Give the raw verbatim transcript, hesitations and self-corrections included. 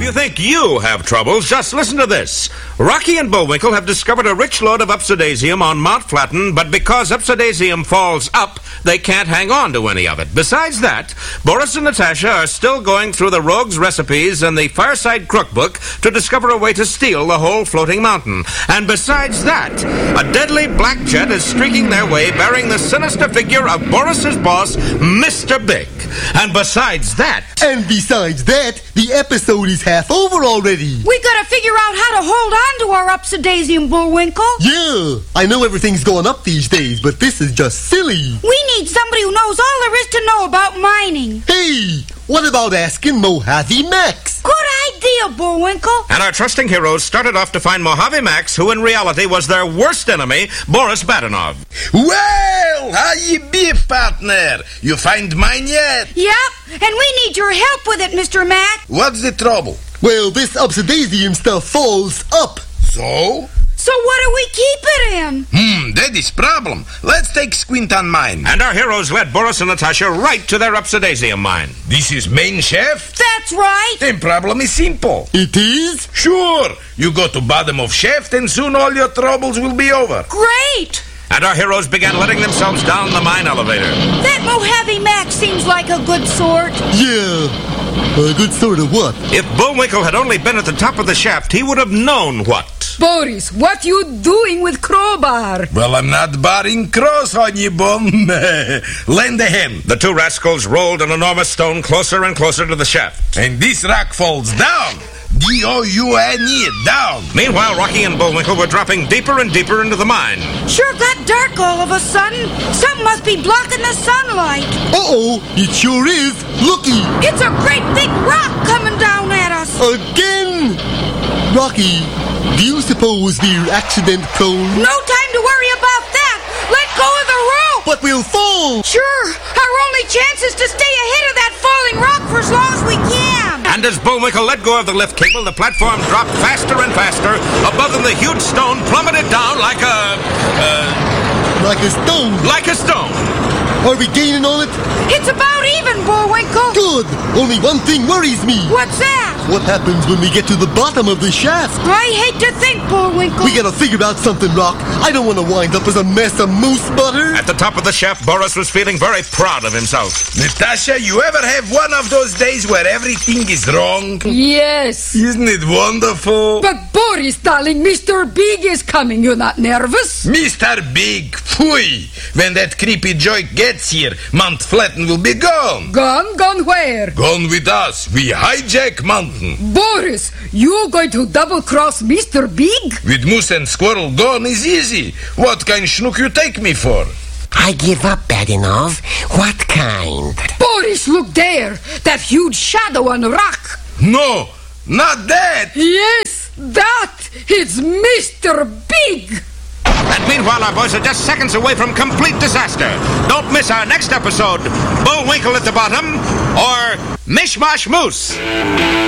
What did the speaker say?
you think you have troubles, just listen to this. Rocky and Bullwinkle have discovered a rich lode of upsidasium on Mount Flatton, but because upsidasium falls up, they can't hang on to any of it. Besides that, Boris and Natasha are still going through the rogue's recipes and the Fireside Crookbook to discover a way to steal the whole floating mountain. And besides that, a deadly black jet is streaking their way bearing the sinister figure of Boris's boss, Mister Big. And besides that... And besides that, the episode is half over already. We gotta figure out how to hold on to our upsidasium, Bullwinkle. Yeah, I know everything's going up these days, but this is just silly. We need somebody who knows all there is to know about mining. Hey, what about asking Mojave Max? Good idea, Bullwinkle. And our trusting heroes started off to find Mojave Max, who in reality was their worst enemy, Boris Badenov. Well, how you be, partner? You find mine yet? Yep, and we need your help with it, Mister Mac. What's the trouble? Well, this upsidasium stuff falls up. So? So what do we keep it in? Hmm, that is problem. Let's take squint on mine. And our heroes led Boris and Natasha right to their upsidasium mine. This is main shaft? That's right. Then problem is simple. It is? Sure. You go to bottom of shaft and soon all your troubles will be over. Great. And our heroes began letting themselves down the mine elevator. That Mojave Max seems like a good sort. Yeah. A good sort of what? If Bullwinkle had only been at the top of the shaft, he would have known what. Boris, what you doing with crowbar? Well, I'm not barring cross on you, bum. Lend a hand. The two rascals rolled an enormous stone closer and closer to the shaft. And this rock falls down. D O U N E, down. Meanwhile, Rocky and Bullwinkle were dropping deeper and deeper into the mine. Sure got dark all of a sudden. Something must be blocking the sunlight. Uh-oh, it sure is. Looky. It's a great big rock coming down at us. Again? Rocky, do you suppose we're accident prone? No time to worry about that. Let go of the rope. But we'll fall. Sure, our only chance is to stay ahead of that falling rock for as long as we can. And as Bullwinkle let go of the lift cable, the platform dropped faster and faster. Above them, the huge stone plummeted down like a... Uh, like a stone. Like a stone. Are we gaining on it? It's about even, Bullwinkle. Good. Only one thing worries me. What's that? What happens when we get to the bottom of the shaft? I hate to think, Bullwinkle. We gotta figure out something, Rock. I don't want to wind up as a mess of moose butter. At the top of the shaft, Boris was feeling very proud of himself. Natasha, you ever have one of those days where everything is wrong? Yes. Isn't it wonderful? But Boris, darling, Mister Big is coming. You're not nervous? Mister Big, phooey. When that creepy joke gets here, Mount Flatton will be gone. Gone? Gone where? Gone with us. We hijack mountain. Boris, you going to double-cross Mister Big? With Moose and Squirrel gone is easy. What kind schnook you take me for? I give up, Badenov. What kind? Boris, look there. That huge shadow on the rock. No, not that. Yes, that. It's Mister Big. And meanwhile, our boys are just seconds away from complete disaster. Don't miss our next episode, Bullwinkle at the bottom, or Mishmash Moose.